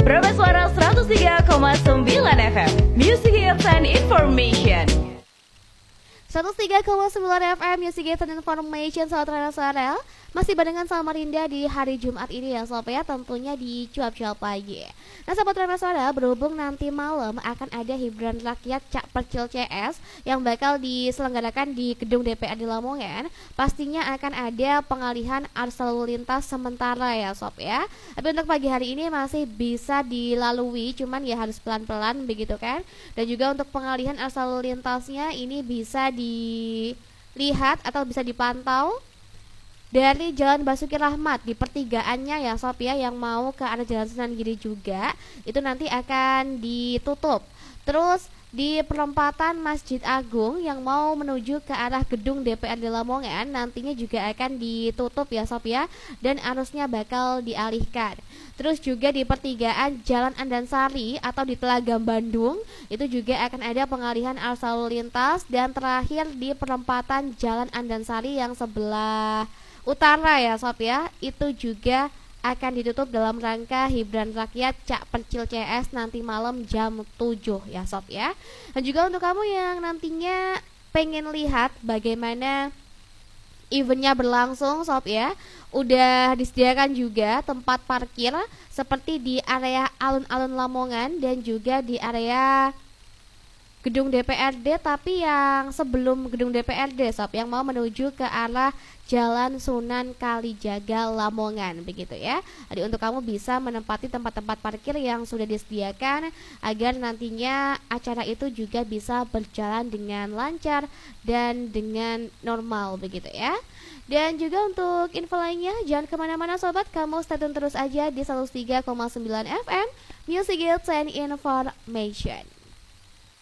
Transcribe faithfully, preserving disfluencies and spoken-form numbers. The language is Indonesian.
Prima Suara seratus tiga koma sembilan F M, Music Hits and Information. seratus tiga koma sembilan F M Music Hits and Information. Sahabat Prima Suara, masih barengan sama Rinda di hari Jumat ini ya sob ya, tentunya di cuap-cuap pagi. Nah sahabat Prima Suara, berhubung nanti malam akan ada hiburan rakyat Cak Percil C S yang bakal diselenggarakan di gedung D P R di Lamongan, pastinya akan ada pengalihan arus lalu lintas sementara ya sob ya. Tapi untuk pagi hari ini masih bisa dilalui, cuman ya harus pelan-pelan begitu kan. Dan juga untuk pengalihan arus lalu lintasnya ini bisa dilihat atau bisa dipantau dari Jalan Basuki Rahmat di pertigaannya ya sob ya, yang mau ke arah Jalan Sunan Giri juga itu nanti akan ditutup. Terus di perempatan Masjid Agung yang mau menuju ke arah gedung D P R di Lamongan nantinya juga akan ditutup ya sob ya, dan arusnya bakal dialihkan. Terus juga di pertigaan Jalan Andansari atau di Telagam Bandung itu juga akan ada pengalihan arus lalu lintas. Dan terakhir di perempatan Jalan Andansari yang sebelah utara ya sob ya, itu juga akan ditutup dalam rangka hiburan rakyat Cak Percil C S nanti malam jam tujuh ya sob ya. Dan juga untuk kamu yang nantinya pengen lihat bagaimana eventnya berlangsung sob ya, udah disediakan juga tempat parkir seperti di area alun-alun Lamongan dan juga di area gedung D P R D, tapi yang sebelum gedung D P R D sob, yang mau menuju ke arah Jalan Sunan Kalijaga Lamongan begitu ya. Jadi untuk kamu bisa menempati tempat-tempat parkir yang sudah disediakan agar nantinya acara itu juga bisa berjalan dengan lancar dan dengan normal begitu ya. Dan juga untuk info lainnya jangan kemana-mana sobat, kamu stay tune terus aja di seratus tiga koma sembilan F M Music Hits and Information.